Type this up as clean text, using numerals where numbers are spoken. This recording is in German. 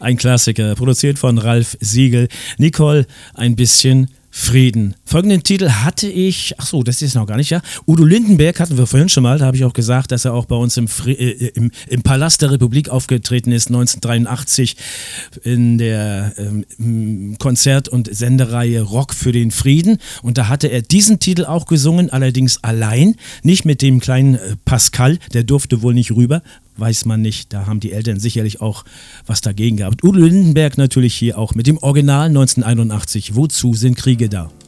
Ein Klassiker, produziert von Ralf Siegel. Nicole, ein bisschen Frieden. Folgenden Titel hatte ich, ach so, das ist noch gar nicht, ja. Udo Lindenberg hatten wir vorhin schon mal, da habe ich auch gesagt, dass er auch bei uns im Palast der Republik aufgetreten ist, 1983 in der Konzert- und Sendereihe Rock für den Frieden. Und da hatte er diesen Titel auch gesungen, allerdings allein, nicht mit dem kleinen Pascal, der durfte wohl nicht rüber, weiß man nicht, da haben die Eltern sicherlich auch was dagegen gehabt. Udo Lindenberg natürlich hier auch mit dem Original 1981, Wozu sind Kriege da?